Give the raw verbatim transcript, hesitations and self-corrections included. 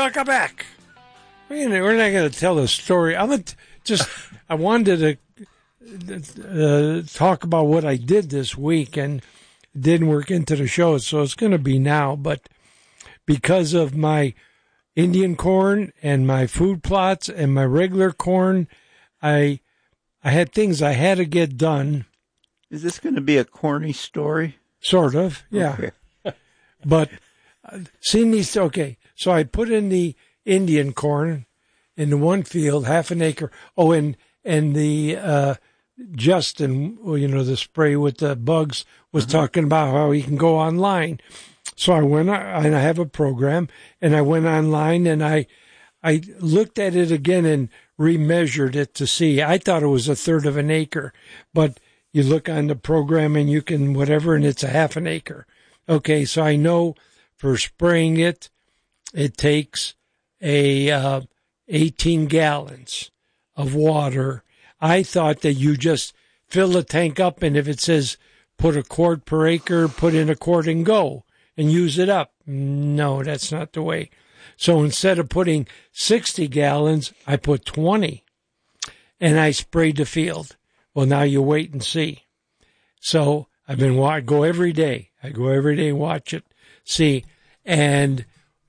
welcome back. We're not going to tell a story. I'm gonna t- just, I wanted to uh, talk about what I did this week, and it didn't work into the show, so it's going to be now. But because of my Indian corn and my food plots and my regular corn, I I had things I had to get done. Is this going to be a corny story? Sort of, yeah. Okay. But uh, seeing these, okay, so I put in the Indian corn in the one field, half an acre. Oh, and and the uh, Justin, you know, the spray with the bugs, was uh-huh. talking about how he can go online. So I went, and I have a program, and I went online, and I I looked at it again and remeasured it to see. I thought it was a third of an acre, but you look on the program and you can whatever, and it's a half an acre. Okay, so I know for spraying it, it takes a uh, eighteen gallons of water. I thought that you just fill the tank up, and if it says put a quart per acre, put in a quart and go and use it up. No, that's not the way. So instead of putting sixty gallons, I put twenty, and I sprayed the field. Well, now you wait and see. So I've been I go every day. I go every day and watch it, see, and